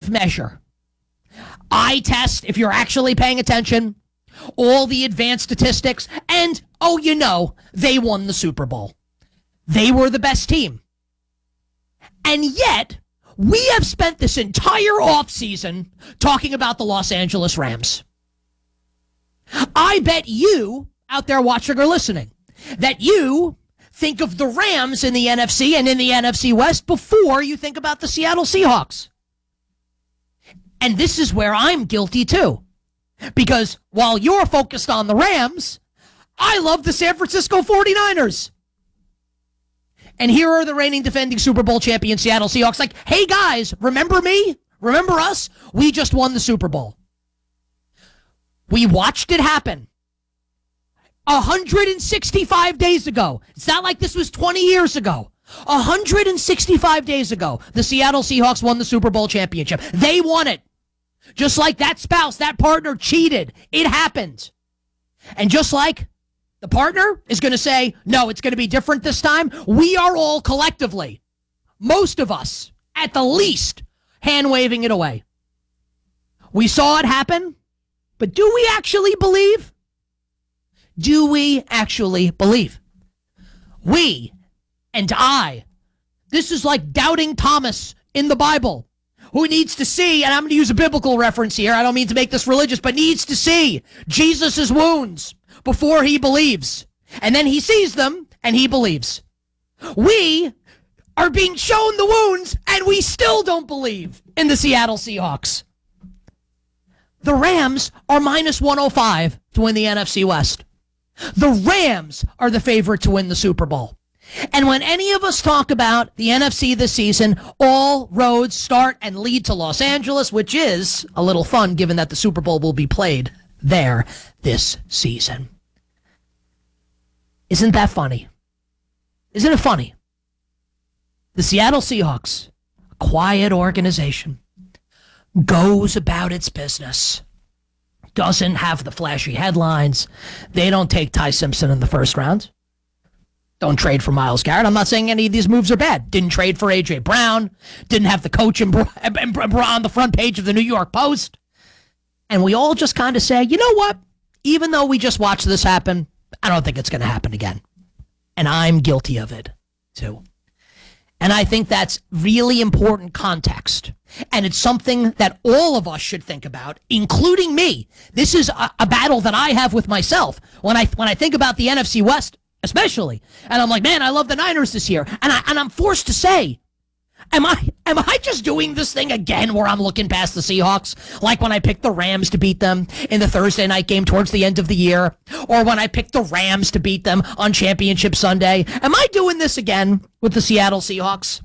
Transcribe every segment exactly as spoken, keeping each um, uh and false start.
measure, eye test, if you're actually paying attention, all the advanced statistics, and, oh, you know, they won the Super Bowl. They were the best team. And yet, we have spent this entire offseason talking about the Los Angeles Rams. I bet you, out there watching or listening, that you think of the Rams in the N F C and in the N F C West before you think about the Seattle Seahawks. And this is where I'm guilty too. Because while you're focused on the Rams, I love the San Francisco forty-niners. And here are the reigning defending Super Bowl champion Seattle Seahawks like, hey guys, remember me? Remember us? We just won the Super Bowl. We watched it happen. one hundred sixty-five days ago. It's not like this was twenty years ago. one hundred sixty-five days ago, the Seattle Seahawks won the Super Bowl championship. They won it. Just like that spouse, that partner cheated. It happened. And just like the partner is going to say, no, it's going to be different this time, we are all collectively, most of us, at the least, hand-waving it away. We saw it happen, but do we actually believe? Do we actually believe? We and I, this is like doubting Thomas in the Bible, who needs to see, and I'm going to use a biblical reference here, I don't mean to make this religious, but needs to see Jesus' wounds before he believes. And then he sees them, and he believes. We are being shown the wounds, and we still don't believe in the Seattle Seahawks. The Rams are minus one oh five to win the N F C West. The Rams are the favorite to win the Super Bowl. And when any of us talk about the N F C this season, all roads start and lead to Los Angeles, which is a little fun given that the Super Bowl will be played there this season. Isn't that funny? Isn't it funny? The Seattle Seahawks, a quiet organization, goes about its business. Doesn't have the flashy headlines. They don't take Ty Simpson in the first round. Don't trade for Myles Garrett. I'm not saying any of these moves are bad. Didn't trade for A J. Brown. Didn't have the coach in, in, in, on the front page of the New York Post. And we all just kind of say, you know what? Even though we just watched this happen, I don't think it's going to happen again. And I'm guilty of it, too. And I think that's really important context. And it's something that all of us should think about, including me. This is a, a battle that I have with myself. When I when I think about the N F C West, especially. And I'm like, man, I love the Niners this year. And, I, and I'm forced to say, am I am I just doing this thing again where I'm looking past the Seahawks? Like when I picked the Rams to beat them in the Thursday night game towards the end of the year? Or when I picked the Rams to beat them on Championship Sunday? Am I doing this again with the Seattle Seahawks?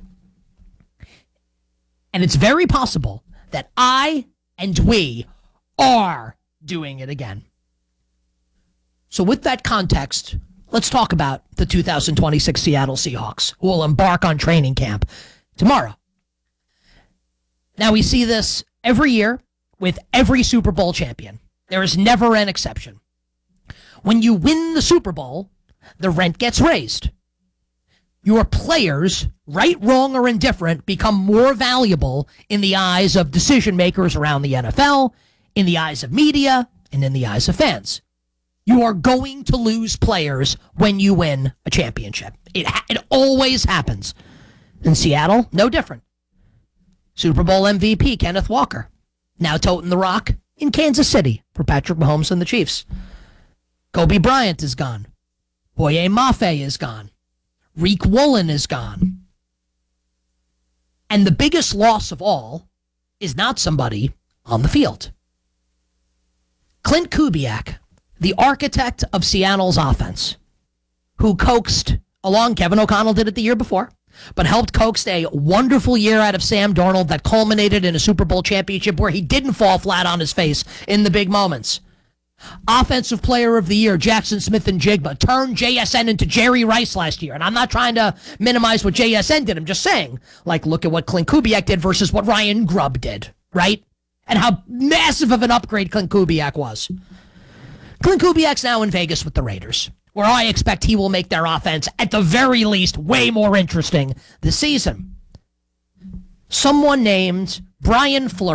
And it's very possible that I and we are doing it again. So with that context, let's talk about the two thousand twenty-six Seattle Seahawks, who will embark on training camp tomorrow. Now, we see this every year with every Super Bowl champion. There is never an exception. When you win the Super Bowl, the rent gets raised. Your players, right, wrong, or indifferent, become more valuable in the eyes of decision makers around the N F L, in the eyes of media, and in the eyes of fans. You are going to lose players when you win a championship. It ha- it always happens. In Seattle, no different. Super Bowl M V P Kenneth Walker, now toting the rock in Kansas City for Patrick Mahomes and the Chiefs. Kobe Bryant is gone. Boye Mafe is gone. Reek Woolen is gone. And the biggest loss of all is not somebody on the field. Clint Kubiak, the architect of Seattle's offense, who coaxed along, Kevin O'Connell did it the year before, but helped coax a wonderful year out of Sam Darnold that culminated in a Super Bowl championship where he didn't fall flat on his face in the big moments. Offensive Player of the Year, Jackson Smith and Jigba, turned J S N into Jerry Rice last year. And I'm not trying to minimize what J S N did. I'm just saying, like, look at what Clint Kubiak did versus what Ryan Grubb did, right? And how massive of an upgrade Clint Kubiak was. Clint Kubiak's now in Vegas with the Raiders, where I expect he will make their offense, at the very least, way more interesting this season. Someone named Brian Fleur